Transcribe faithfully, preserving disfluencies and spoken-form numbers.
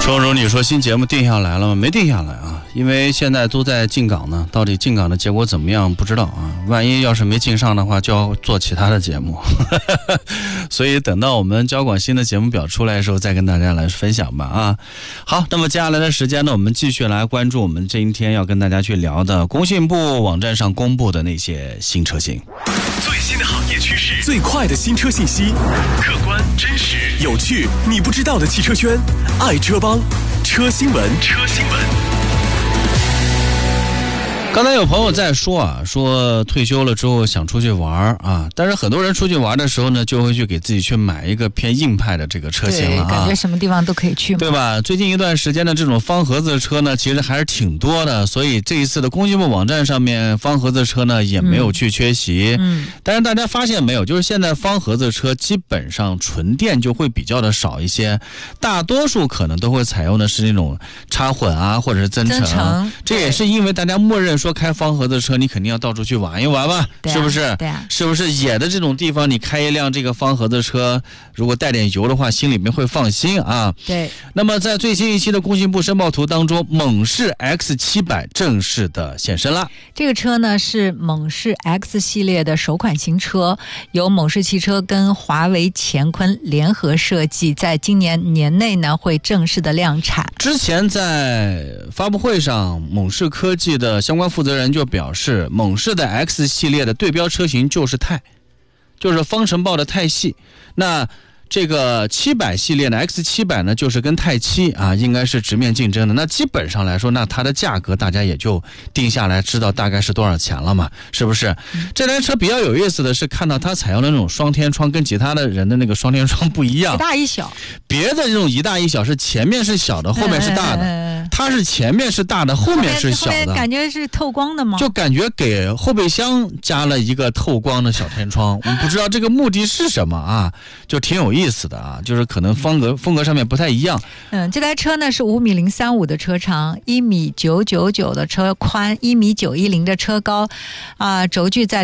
周周，你说新节目定下来了吗？没定下来啊，因为现在都在进岗呢，到底进岗的结果怎么样不知道啊。万一要是没进上的话，就要做其他的节目，所以等到我们交管新的节目表出来的时候，再跟大家来分享吧啊。好，那么接下来的时间呢，我们继续来关注我们这一天要跟大家去聊的工信部网站上公布的那些新车型。 最新的行业趋势，最快的新车信息，客观真实有趣，你不知道的汽车圈，爱车帮车新闻，车新闻。 刚才有朋友在说啊，说退休了之后想出去玩啊，但是很多人出去玩的时候呢，就会去给自己去买一个偏硬派的这个车型了啊， 感觉什么地方都可以去嘛， 对吧？最近一段时间的这种方盒子车呢，其实还是挺多的，所以这一次的工信部网站上面方盒子车呢也没有去缺席。嗯，但是大家发现没有，就是现在方盒子车基本上纯电就会比较的少一些，大多数可能都会采用的是那种插混啊，或者是增程。增程这也是因为大家默认说开方盒子车你肯定要到处去玩一玩吧， 啊、 是不是？ 对啊， 是不是野的这种地方你开一辆这个方盒子车，如果带点油的话，心里面会放心啊。 对。 那么在最新一期的工信部申报图当中，猛士 X 七百 正式的现身了。 这个车呢是猛士 X 系列的首款新车，由猛士汽车跟华为乾坤联合设计，在今年年内呢会正式的量产。 之前在发布会上，猛士科技的相关负责人就表示，猛士的 X 系列的对标车型就是钛，就是方程豹的钛系。那这个七百系列呢 ，X 七百呢，就是跟钛七啊，应该是直面竞争的。那基本上来说，那它的价格大家也就定下来，知道大概是多少钱了嘛，是不是？嗯、这台车比较有意思的是，看到它采用的那种双天窗，跟其他的人的那个双天窗不一样， 一大一小。 别的这种一大一小是前面是小的，后面是大的。嗯它是前面是大的，后面是小的， 后面感觉是透光的吗？ 就感觉给后备箱加了一个透光的小天窗，我们不知道这个目的是什么啊，就挺有意思的啊，就是可能风格风格上面不太一样。 嗯，这台车呢是五米零三五的车长，一米九九九的车宽，一米九一零的车高，啊、呃，轴距在